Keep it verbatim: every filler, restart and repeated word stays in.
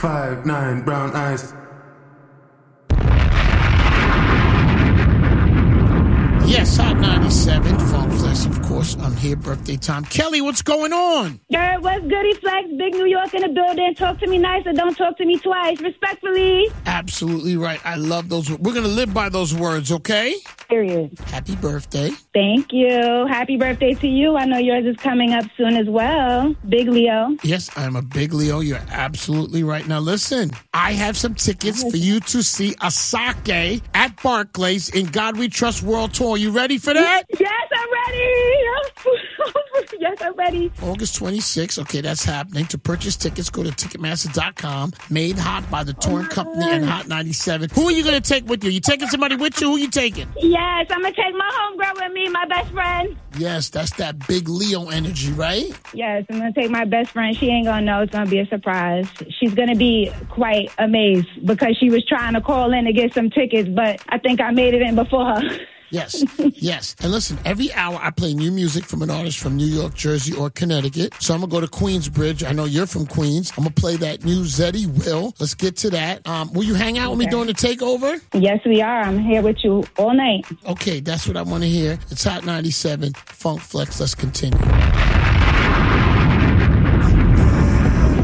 five nine brown eyes. Yes, Hot ninety-seven, Funk Flex, of course. I'm here, birthday time. Kelly, what's going on? Girl, what's goody Flex? Big New York in the building. Talk to me nice or don't talk to me twice. Respectfully. Absolutely right. I love those. We're going to live by those words, okay? Period. Happy birthday. Thank you. Happy birthday to you. I know yours is coming up soon as well. Big Leo. Yes, I'm a big Leo. You're absolutely right. Now, listen, I have some tickets for you to see Asake at Barclays in God We Trust World Tour. You ready for that? Yes, I'm ready. Yes, I'm ready. August twenty-sixth. Okay, that's happening. To purchase tickets, go to Ticketmaster dot com. Made hot by the Touring oh Company God. And Hot ninety-seven. Who are you going to take with you? You taking somebody with you? Who you taking? Yes, I'm going to take my homegirl with me, my best friend. Yes, that's that big Leo energy, right? Yes, I'm going to take my best friend. She ain't going to know. It's going to be a surprise. She's going to be quite amazed because she was trying to call in to get some tickets, but I think I made it in before her. Yes, yes. And listen, every hour I play new music from an artist from New York, Jersey, or Connecticut. So I'm going to go to Queensbridge. I know you're from Queens. I'm going to play that new Zeddy Will. Let's get to that. Um, will you hang out okay. with me during the takeover? Yes, we are. I'm here with you all night. Okay, that's what I want to hear. It's Hot ninety-seven, Funk Flex. Let's continue.